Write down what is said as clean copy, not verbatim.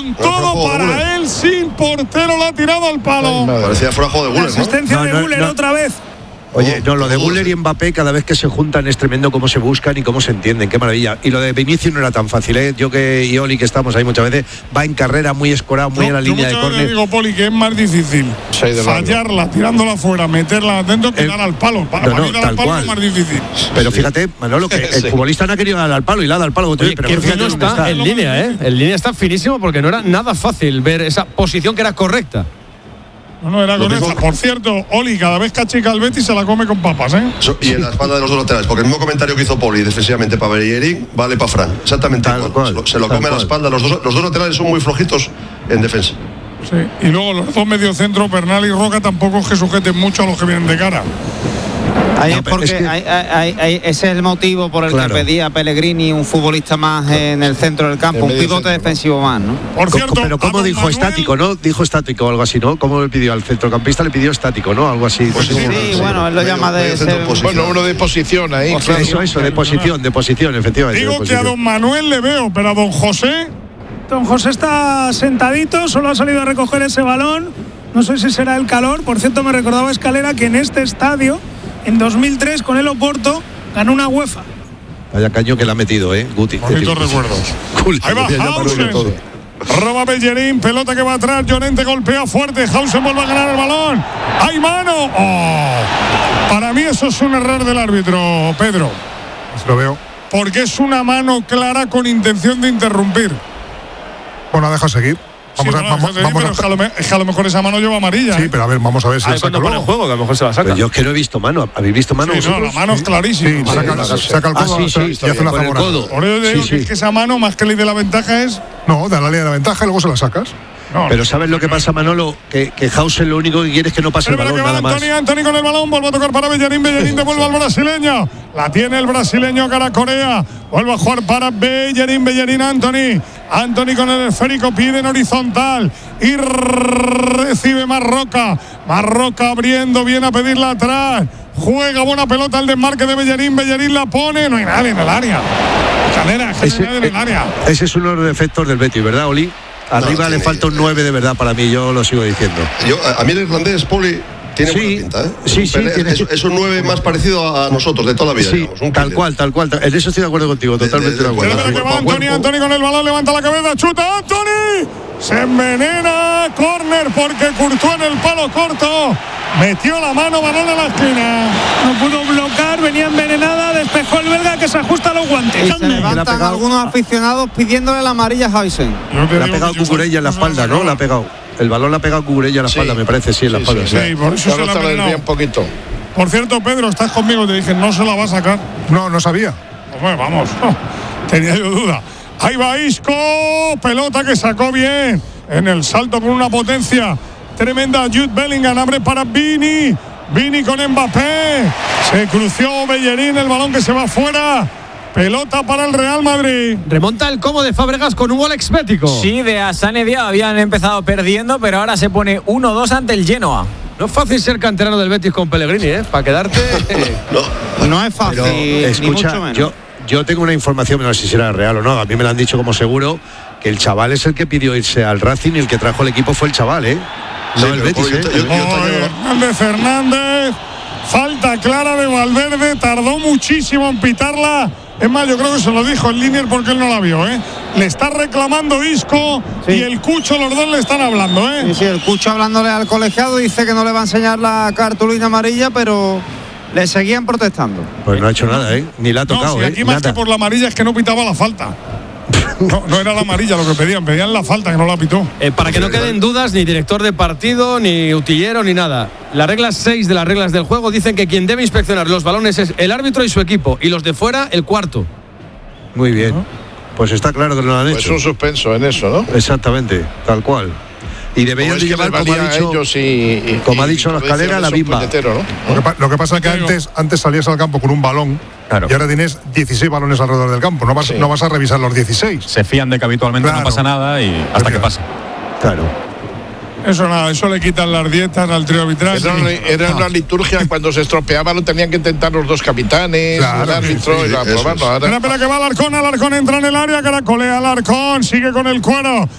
con todo para él, sin portero, la ha tirado al palo. Parecía fuera juego de Güler, ¿no? Asistencia de Güler otra vez. Oye, no, lo de Güler y Mbappé cada vez que se juntan es tremendo cómo se buscan y cómo se entienden, qué maravilla. Y lo de Vinicius no era tan fácil, ¿eh? Yo y Oli, que estamos ahí muchas veces, va en carrera muy escorado, muy a la línea de córner. Yo digo, Poli, que es más difícil fallarla, tirándola fuera, meterla adentro que dar al palo. Para mí dar al palo es más difícil. Pero fíjate, Manolo, que el futbolista no ha querido dar al palo y la da al palo. Oye, pero qué fino está en línea, ¿eh? En línea está finísimo porque no era nada fácil ver esa posición que era correcta. No, era correcta. Por cierto, Oli, cada vez que achica el Betis se la come con papas, ¿eh? Y en la espalda de los dos laterales, porque el mismo comentario que hizo Poli defensivamente para Bellerín vale para Fran. Exactamente igual. Se lo come a la espalda. Los dos laterales son muy flojitos en defensa. Sí, y luego los dos mediocentros, Bernal y Roca, tampoco es que sujeten mucho a los que vienen de cara. Ahí es porque ese es el motivo por el que pedía a Pellegrini un futbolista más en el centro del campo, un pivote defensivo más, ¿no? Por cierto, pero ¿cómo dijo Manuel? Estático, ¿no? Dijo estático o algo así, ¿no? ¿Cómo le pidió al centrocampista? Le pidió estático, ¿no? Algo así. Pues sí, bueno, él lo llama de bueno, uno de posición ahí. Eso, de posición, efectivamente. Digo que a don Manuel le veo, pero a don José. Don José está sentadito, solo ha salido a recoger ese balón. No sé si será el calor. Por cierto, me recordaba Escalera que en este estadio, en 2003, con el Oporto, ganó una UEFA. Vaya caño que le ha metido, Guti. Bonitos recuerdos. Ahí va Hausen. Roba Bellerín, pelota que va atrás. Llorente golpea fuerte. Hausen vuelve a ganar el balón. ¡Hay mano! Oh. Para mí eso es un error del árbitro, Pedro. Pues lo veo. Porque es una mano clara con intención de interrumpir. Bueno, deja seguir. Es que a lo mejor esa mano lleva amarilla. Sí, pero a ver, vamos a ver si la saca luego. El juego, que a lo mejor se la saca. Pero yo es que no he visto mano. ¿Habéis visto mano? Sí, no, la mano es clarísima. Sí, saca el codo y hace una zamora. Por eso te digo que es que esa mano, más que ley de la ventaja, es. No, da la ley de la ventaja y luego se la sacas. No, pero ¿sabes lo que pasa, Manolo? Que Hausen lo único que quiere es que no pase el balón, nada más. Anthony con el balón, vuelve a tocar para Bellerín devuelve al brasileño. La tiene el brasileño cara a Corea. Vuelve a jugar para Bellerín, Anthony con el esférico, pide en horizontal y recibe Marroca abriendo, viene a pedirla atrás. Juega buena pelota al desmarque de Bellerín la pone, no hay nadie en el área. Calera, en el área. Ese es uno de los defectos del Betis, ¿verdad, Oli? Arriba le falta un 9 de verdad para mí, yo lo sigo diciendo. A mí el irlandés, Poli, tiene buena pinta, ¿eh? Es un 9 más parecido a nosotros de toda la vida. Sí, digamos, tal cual. En eso estoy de acuerdo contigo, totalmente de acuerdo. Que va Anthony con el balón, levanta la cabeza, chuta Anthony. Se envenena, córner porque Courtois en el palo corto. Metió la mano, balón a la esquina. No pudo bloquear, venía envenenada, despejó el belga que se ajusta los guantes. Y se levantan algunos aficionados pidiéndole la amarilla a Hausen. Le ha pegado Cucurella en la espalda, ¿no? Le ha pegado. El balón le ha pegado Cucurella en la espalda, me parece, sí, en la espalda. Sí, por eso se la ha envenenado un poquito. Por cierto, Pedro, estás conmigo, te dije, no se la va a sacar. No sabía. Pues vamos, tenía yo duda. Ahí va Isco, pelota que sacó bien. En el salto con una potencia tremenda, Jude Bellingham, abre para Vini con Mbappé. Se cruzó Bellerín, el balón que se va fuera. Pelota para el Real Madrid. Remonta el Como de Fábregas con un gol expético. Sí, de Asane Dia habían empezado perdiendo, pero ahora se pone 1-2 ante el Genoa. No es fácil ser canterano del Betis con Pellegrini, para quedarte. No es fácil. Pero, escucha, ni mucho menos. yo tengo una información, no sé si será real o no, a mí me lo han dicho como seguro, que el chaval es el que pidió irse al Racing y el que trajo el equipo fue el chaval, no el Betis, Fernández, falta clara de Valverde, tardó muchísimo en pitarla. Es más, yo creo que se lo dijo el Linier porque él no la vio, Le está reclamando Isco y el Cucho, los dos le están hablando, Sí, el Cucho hablándole al colegiado, dice que no le va a enseñar la cartulina amarilla, pero le seguían protestando. Pues no ha hecho nada, ni la ha tocado, no, si aquí más que por la amarilla es que no pitaba la falta. No era la amarilla lo que pedían la falta, que no la pitó. Para que no queden dudas, ni director de partido, ni utillero, ni nada. Las reglas 6 de las reglas del juego dicen que quien debe inspeccionar los balones es el árbitro y su equipo, y los de fuera, el cuarto. Muy bien. Pues está claro que no lo han hecho. Es un suspenso en eso, ¿no? Exactamente, tal cual. Y deberían de llevar, como ha dicho la Escalera, la misma. ¿no? Lo que pasa es que antes salías al campo con un balón, claro, y ahora tienes 16 balones alrededor del campo. No vas a revisar los 16. Se fían de que habitualmente no pasa nada y hasta que pasa. Claro. Eso le quitan las dietas al trío arbitral. Era una liturgia, cuando se estropeaba lo tenían que intentar los dos capitanes, el árbitro y aprobarlo. Espera que va Alarcón entra en el área, caracolea Alarcón, sigue con el cuero,